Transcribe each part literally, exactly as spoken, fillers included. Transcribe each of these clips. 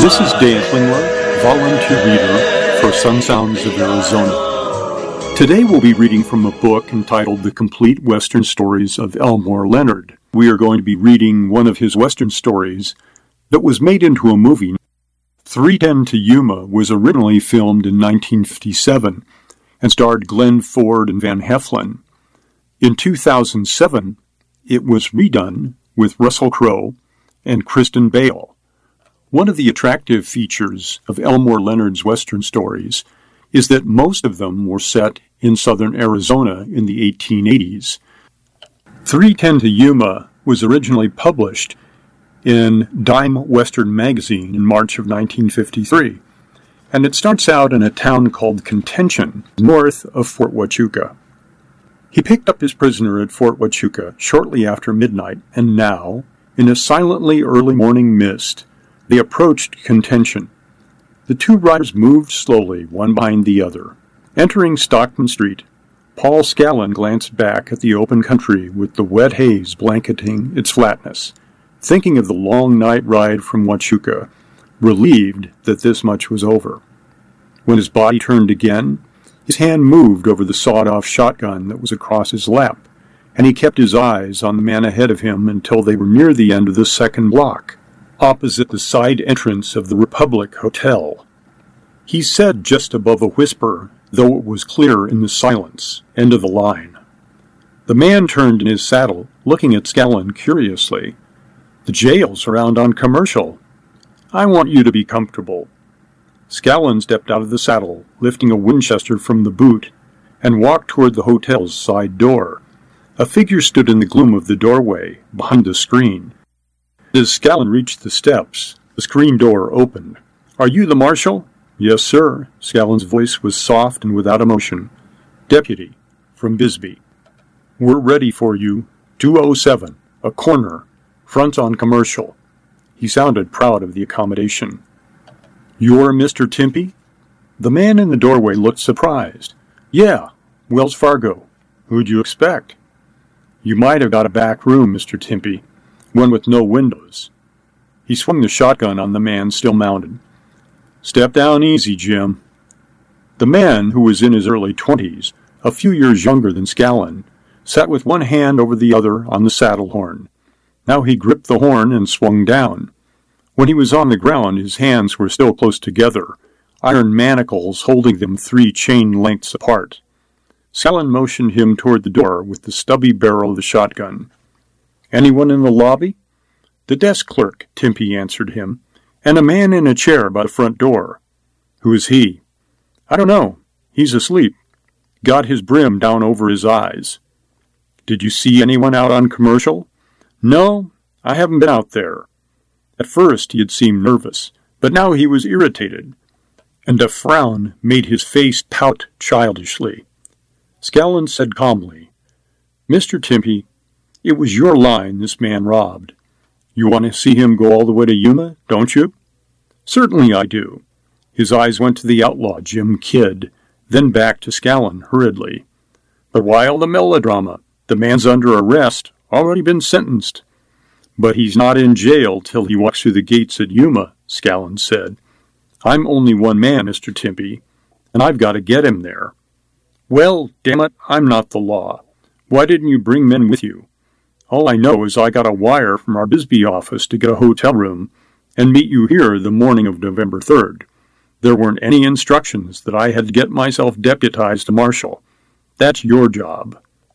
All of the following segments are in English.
This is Dan Klingler, volunteer reader for Sun Sounds of Arizona. Today we'll be reading from a book entitled The Complete Western Stories of Elmore Leonard. We are going to be reading one of his Western stories that was made into a movie. three ten to Yuma was originally filmed in nineteen fifty-seven and starred Glenn Ford and Van Heflin. In two thousand seven, it was redone with Russell Crowe and Kristen Bale. One of the attractive features of Elmore Leonard's Western stories is that most of them were set in southern Arizona in the eighteen eighties. three ten to Yuma was originally published in Dime Western magazine in March of nineteen fifty-three, and it starts out in a town called Contention, north of Fort Huachuca. He picked up his prisoner at Fort Huachuca shortly after midnight, and now, in a silently early morning mist, they approached Contention. The two riders moved slowly, one behind the other. Entering Stockton Street, Paul Scallon glanced back at the open country with the wet haze blanketing its flatness, thinking of the long night ride from Huachuca, relieved that this much was over. When his body turned again, his hand moved over the sawed-off shotgun that was across his lap, and he kept his eyes on the man ahead of him until they were near the end of the second block, opposite the side entrance of the Republic Hotel. He said just above a whisper, though it was clear in the silence, "End of the line." The man turned in his saddle, looking at Scallon curiously. "The jail's around on Commercial. I want you to be comfortable." Scallon stepped out of the saddle, lifting a Winchester from the boot, and walked toward the hotel's side door. A figure stood in the gloom of the doorway, behind the screen. As Scallon reached the steps, the screen door opened. "Are you the marshal?" "Yes, sir." Scallon's voice was soft and without emotion. "Deputy, from Bisbee. We're ready for you. two oh seven, a corner, front on Commercial." He sounded proud of the accommodation. "You're Mister Timpy?" The man in the doorway looked surprised. "Yeah, Wells Fargo. Who'd you expect?" "You might have got a back room, Mister Timpy. One with no windows." He swung the shotgun on the man still mounted. "Step down easy, Jim." The man, who was in his early twenties, a few years younger than Scallon, sat with one hand over the other on the saddle horn. Now he gripped the horn and swung down. When he was on the ground, his hands were still close together, iron manacles holding them three chain lengths apart. Scallon motioned him toward the door with the stubby barrel of the shotgun. "Anyone in the lobby?" "The desk clerk," Timpy answered him, "and a man in a chair by the front door." "Who is he?" "I don't know. He's asleep. Got his brim down over his eyes." "Did you see anyone out on Commercial?" "No, I haven't been out there." At first he had seemed nervous, but now he was irritated, and a frown made his face pout childishly. Scallon said calmly, "Mister Timpy, it was your line this man robbed. You want to see him go all the way to Yuma, don't you?" "Certainly I do." His eyes went to the outlaw, Jim Kidd, then back to Scallon hurriedly. "But why all the melodrama? The man's under arrest, already been sentenced." "But he's not in jail till he walks through the gates at Yuma," Scallon said. "I'm only one man, Mister Timpy, and I've got to get him there." "Well, damn it, I'm not the law. Why didn't you bring men with you? All I know is I got a wire from our Bisbee office to get a hotel room and meet you here the morning of November third. There weren't any instructions that I had to get myself deputized to marshal. That's your job."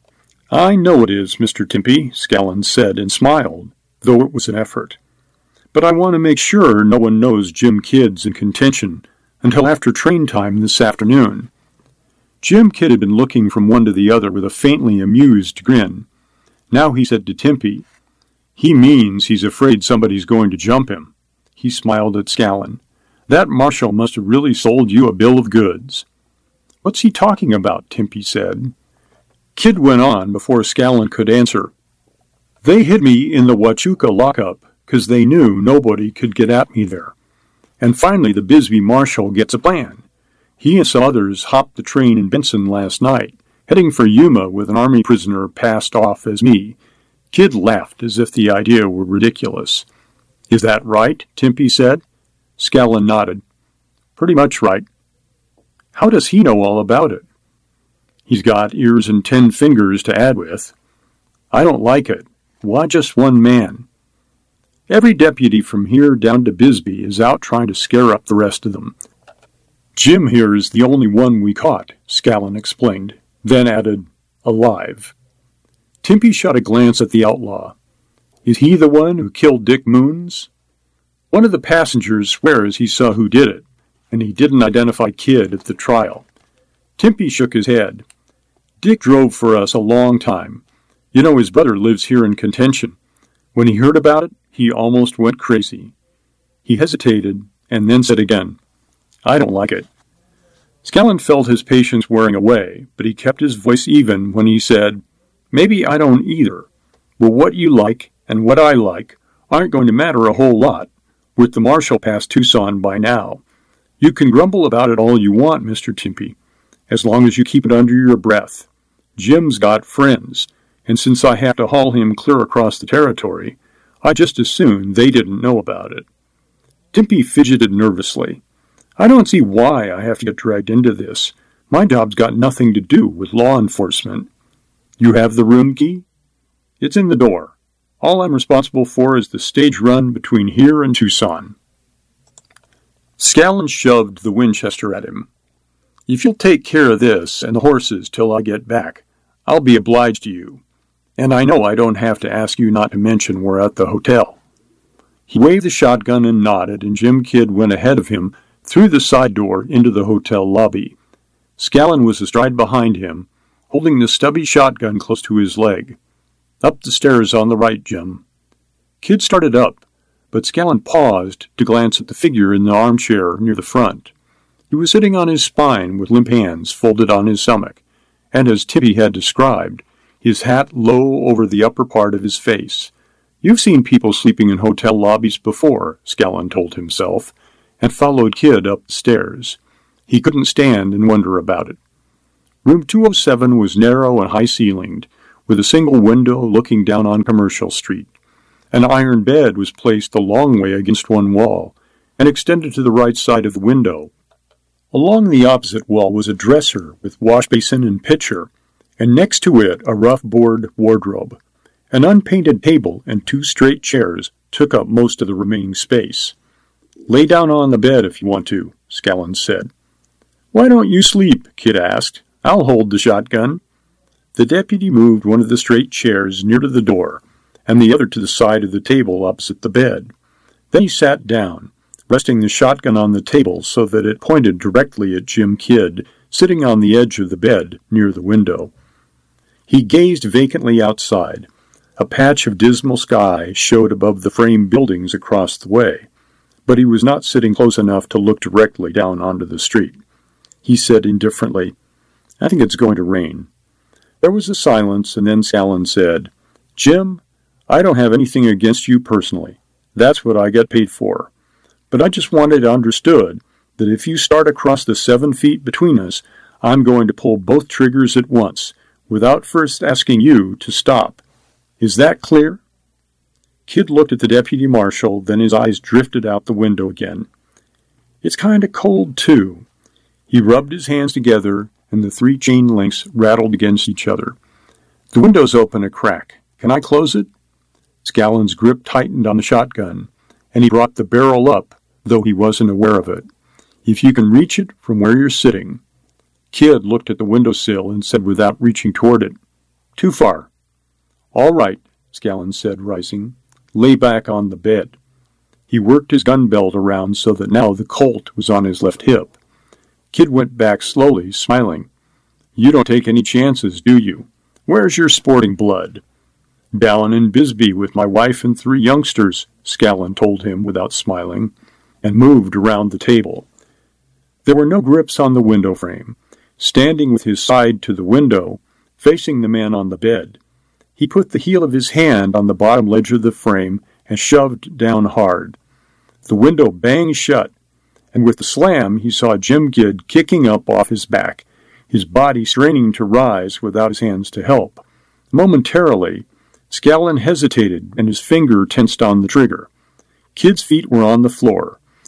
"I know it is, Mister Timpy," Scallon said and smiled, though it was an effort. "But I want to make sure no one knows Jim Kidd's in Contention until after train time this afternoon." Jim Kidd had been looking from one to the other with a faintly amused grin. Now he said to Timpy, "He means he's afraid somebody's going to jump him." He smiled at Scallon. "That marshal must have really sold you a bill of goods." "What's he talking about?" Timpy said. Kidd went on before Scallon could answer. "They hid me in the Huachuca lockup because they knew nobody could get at me there. And finally the Bisbee marshal gets a plan. He and some others hopped the train in Benson last night, heading for Yuma with an army prisoner passed off as me. Kidd laughed as if the idea were ridiculous. "Is that right?" Timpy said. Scallon nodded. Pretty much right. How does he know all about it? He's got ears and ten fingers to add with. I don't like it. Why just one man? Every deputy from here down to Bisbee is out trying to scare up the rest of them. Jim here is the only one we caught, Scallon explained, then added, alive. Timpy shot a glance at the outlaw. Is he the one who killed Dick Moons? One of the passengers swears he saw who did it, and he didn't identify Kid at the trial. Timpy shook his head. Dick drove for us a long time. You know his brother lives here in Contention. When he heard about it, he almost went crazy. He hesitated, and then said again, I don't like it. Scallon felt his patience wearing away, but he kept his voice even when he said, Maybe I don't either. But what you like and what I like aren't going to matter a whole lot, with the marshal past Tucson by now. You can grumble about it all you want, Mister Timpy, as long as you keep it under your breath. Jim's got friends, and since I have to haul him clear across the territory, I just as soon they didn't know about it. Timpy fidgeted nervously. I don't see why I have to get dragged into this. My job's got nothing to do with law enforcement. You have the room key? It's in the door. All I'm responsible for is the stage run between here and Tucson. Scallon shoved the Winchester at him. If you'll take care of this and the horses till I get back, I'll be obliged to you. And I know I don't have to ask you not to mention we're at the hotel. He waved the shotgun and nodded, and Jim Kidd went ahead of him through the side door into the hotel lobby. Scallon was astride behind him, holding the stubby shotgun close to his leg. Up the stairs on the right, Jim. Kidd started up, but Scallon paused to glance at the figure in the armchair near the front. He was sitting on his spine with limp hands folded on his stomach, and as Timpy had described, his hat low over the upper part of his face. You've seen people sleeping in hotel lobbies before, Scallon told himself, and followed Kidd up the stairs. He couldn't stand and wonder about it. Room two oh seven was narrow and high-ceilinged, with a single window looking down on Commercial Street. An iron bed was placed a long way against one wall, and extended to the right side of the window. Along the opposite wall was a dresser with wash basin and pitcher, and next to it a rough board wardrobe. An unpainted table and two straight chairs took up most of the remaining space. Lay down on the bed if you want to, Scallon said. Why don't you sleep? Kidd asked. I'll hold the shotgun. The deputy moved one of the straight chairs near to the door, and the other to the side of the table opposite the bed. Then he sat down, resting the shotgun on the table so that it pointed directly at Jim Kidd, sitting on the edge of the bed near the window. He gazed vacantly outside. A patch of dismal sky showed above the frame buildings across the way, but he was not sitting close enough to look directly down onto the street. He said indifferently, I think it's going to rain. There was a silence, and then Scallon said, Jim, I don't have anything against you personally. That's what I get paid for. But I just wanted it understood that if you start across the seven feet between us, I'm going to pull both triggers at once, without first asking you to stop. Is that clear? Kidd looked at the deputy marshal, then his eyes drifted out the window again. It's kind of cold, too. He rubbed his hands together, and the three chain links rattled against each other. The window's open a crack. Can I close it? Scallon's grip tightened on the shotgun, and he brought the barrel up, though he wasn't aware of it. If you can reach it from where you're sitting. Kidd looked at the windowsill and said without reaching toward it, Too far. All right, Scallon said, rising. Lay back on the bed. He worked his gun belt around so that now the Colt was on his left hip. Kidd went back slowly, smiling. You don't take any chances, do you? Where's your sporting blood? Down in Bisbee with my wife and three youngsters, Scallon told him without smiling, and moved around the table. There were no grips on the window frame. Standing with his side to the window, facing the man on the bed, he put the heel of his hand on the bottom ledge of the frame and shoved down hard. The window banged shut, and with the slam he saw Jim Kidd kicking up off his back, his body straining to rise without his hands to help. Momentarily, Scallon hesitated, and his finger tensed on the trigger. Kidd's feet were on the floor.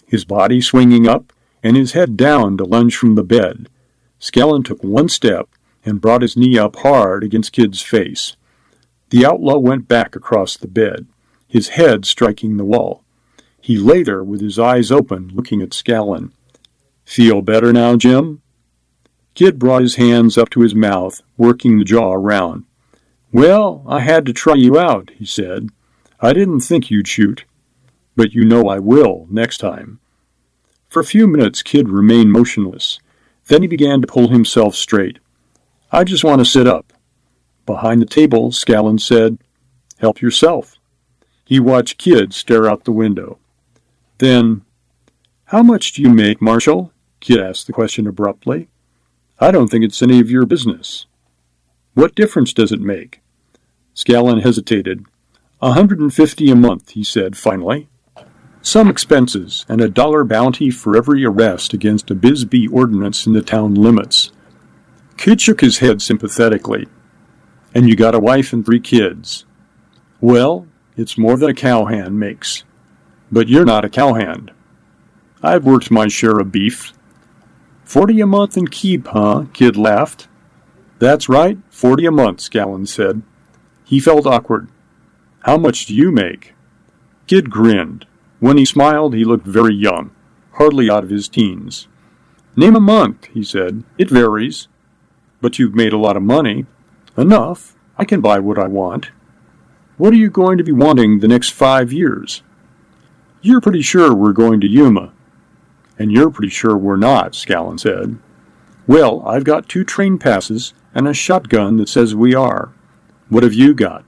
his body swinging up and his head down to lunge from the bed. Scallon took one step and brought his knee up hard against Kid's face. The outlaw went back across the bed, his head striking the wall. He lay there with his eyes open, looking at Scallon. "Feel better now, Jim?" Kid brought his hands up to his mouth, working the jaw around. "Well, I had to try you out," he said. "I didn't think you'd shoot. But you know I will, next time." For a few minutes, Kid remained motionless. Then he began to pull himself straight. "I just want to sit up." Behind the table, Scallon said, "Help yourself." He watched Kid stare out the window. Then, "How much do you make, Marshal?" Kid asked the question abruptly. "I don't think it's any of your business." "What difference does it make?" Scallon hesitated. A hundred and fifty a month, he said finally. Some expenses, and a dollar bounty for every arrest against a Bisbee ordinance in the town limits. Kid shook his head sympathetically. "And you got a wife and three kids." "Well, it's more than a cowhand makes." "But you're not a cowhand." "I've worked my share of beef." Forty a month and keep, huh?" Kid laughed. "That's right, forty a month," Scallon said. He felt awkward. "How much do you make?" Kid grinned. When he smiled, he looked very young, hardly out of his teens. "Name a month," he said. "It varies." "But you've made a lot of money." "Enough. I can buy what I want." "What are you going to be wanting the next five years?" "You're pretty sure we're going to Yuma." "And you're pretty sure we're not," Scallon said. "Well, I've got two train passes and a shotgun that says we are. What have you got?"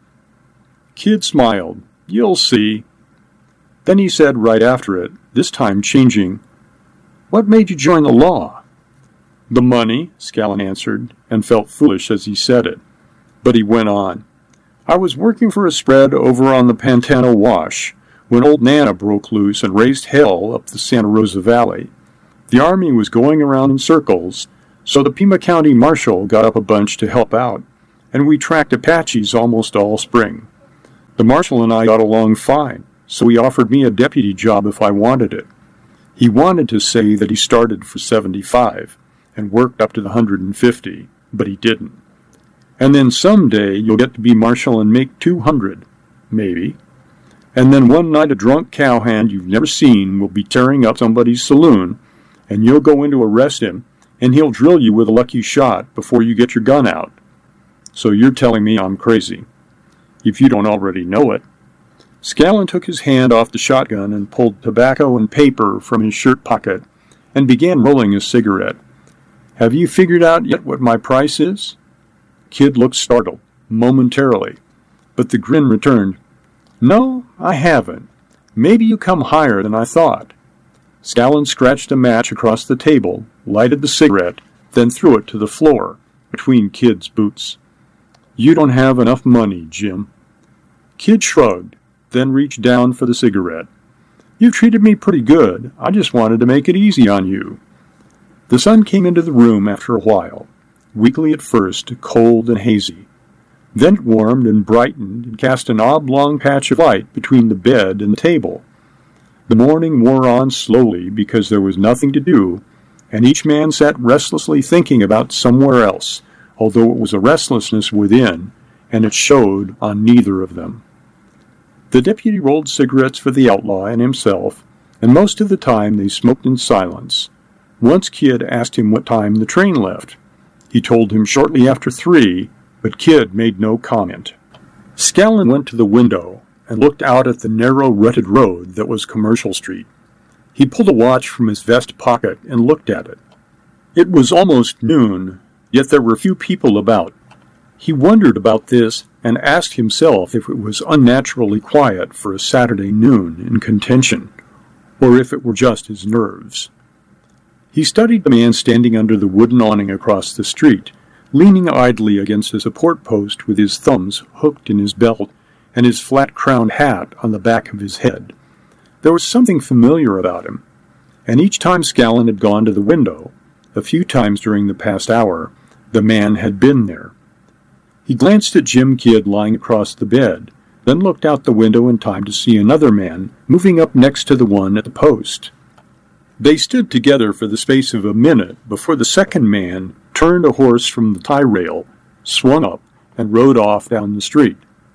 Kid smiled. "You'll see." Then he said right after it, this time changing, "What made you join the law?" "The money," Scallon answered, and felt foolish as he said it. But he went on. "I was working for a spread over on the Pantano Wash when old Nana broke loose and raised hell up the Santa Rosa Valley. The army was going around in circles, so the Pima County Marshal got up a bunch to help out, and we tracked Apaches almost all spring. The Marshal and I got along fine, so he offered me a deputy job if I wanted it. He wanted to say that he started for seventy-five and worked up to the one hundred fifty, but he didn't. And then someday you'll get to be Marshal and make two hundred, maybe. And then one night a drunk cowhand you've never seen will be tearing up somebody's saloon, and you'll go in to arrest him, and he'll drill you with a lucky shot before you get your gun out. So you're telling me I'm crazy, if you don't already know it." Scallon took his hand off the shotgun and pulled tobacco and paper from his shirt pocket and began rolling a cigarette. "Have you figured out yet what my price is?" Kid looked startled, momentarily, but the grin returned. "No, I haven't. Maybe you come higher than I thought." Scallon scratched a match across the table, lighted the cigarette, then threw it to the floor, between Kid's boots. "You don't have enough money, Jim." Kid shrugged, then reached down for the cigarette. "You've treated me pretty good. I just wanted to make it easy on you." The sun came into the room after a while, weakly at first, cold and hazy. Then it warmed and brightened and cast an oblong patch of light between the bed and the table. The morning wore on slowly because there was nothing to do, and each man sat restlessly thinking about somewhere else, although it was a restlessness within, and it showed on neither of them. The deputy rolled cigarettes for the outlaw and himself, and most of the time they smoked in silence. Once Kid asked him what time the train left. He told him shortly after three, but Kid made no comment. Scallon went to the window and looked out at the narrow rutted road that was Commercial Street. He pulled a watch from his vest pocket and looked at it. It was almost noon, yet there were few people about. He wondered about this and asked himself if it was unnaturally quiet for a Saturday noon in contention, or if it were just his nerves. He studied the man standing under the wooden awning across the street, leaning idly against a support post with his thumbs hooked in his belt and his flat-crowned hat on the back of his head. There was something familiar about him, and each time Scallon had gone to the window, a few times during the past hour, the man had been there. He glanced at Jim Kid lying across the bed, then looked out the window in time to see another man moving up next to the one at the post. They stood together for the space of a minute before the second man turned a horse from the tie rail, swung up, and rode off down the street.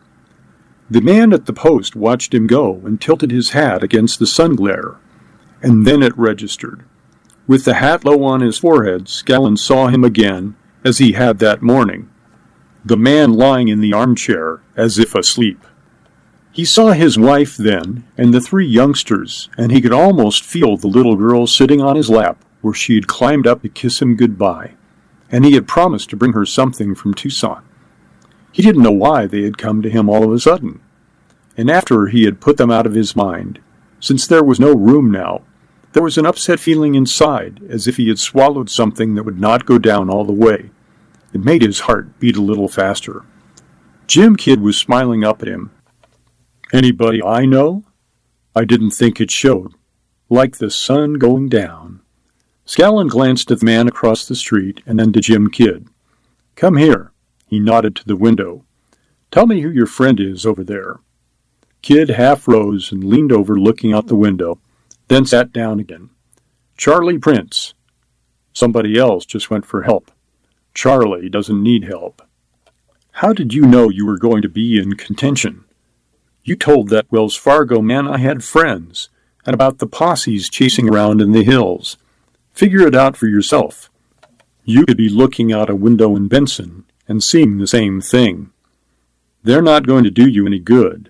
The man at the post watched him go and tilted his hat against the sun glare, and then it registered. With the hat low on his forehead, Scallon saw him again as he had that morning, the man lying in the armchair as if asleep. He saw his wife then, and the three youngsters, and he could almost feel the little girl sitting on his lap where she had climbed up to kiss him goodbye, and he had promised to bring her something from Tucson. He didn't know why they had come to him all of a sudden, and after he had put them out of his mind, since there was no room now, there was an upset feeling inside, as if he had swallowed something that would not go down all the way. It made his heart beat a little faster. Jim Kidd was smiling up at him. "Anybody I know? I didn't think it showed. Like the sun going down." Scallon glanced at the man across the street and then to Jim Kidd. "Come here." He nodded to the window. "Tell me who your friend is over there." Kidd half rose and leaned over looking out the window, then sat down again. "Charlie Prince. Somebody else just went for help. Charlie doesn't need help." "How did you know you were going to be in contention? You told that Wells Fargo man I had friends, and about the posses chasing around in the hills. Figure it out for yourself. You could be looking out a window in Benson and seeing the same thing. They're not going to do you any good."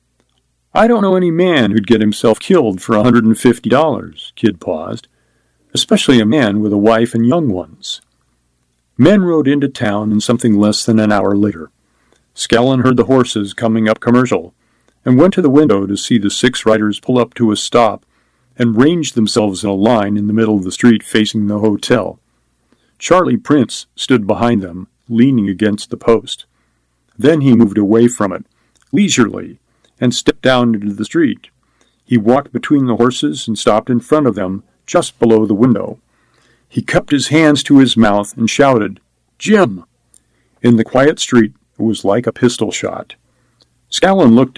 "I don't know any man who'd get himself killed for a hundred and fifty dollars, Kidd paused, "especially a man with a wife and young ones." Men rode into town in something less than an hour later. Scallon heard the horses coming up Commercial, and went to the window to see the six riders pull up to a stop and range themselves in a line in the middle of the street facing the hotel. Charlie Prince stood behind them, leaning against the post. Then he moved away from it, leisurely, and stepped down into the street. He walked between the horses and stopped in front of them, just below the window. He cupped his hands to his mouth and shouted, "Jim!" In the quiet street, it was like a pistol shot. Scallon looked